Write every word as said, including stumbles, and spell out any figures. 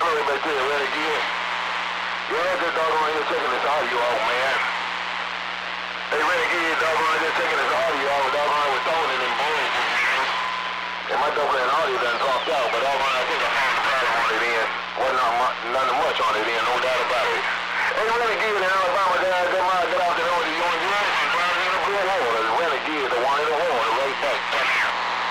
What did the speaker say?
Floyd back there, Renegade. Y'all just doggone here checking this audio out, man. Hey, Renegade, doggone just checking this audio out, doggone with throwing it in boys. And my double and audio done dropped out, but doggone I think I found the problem on it then. Wasn't not much, nothing much on it then, no doubt about it. Hey, Renegade in Alabama, dad, good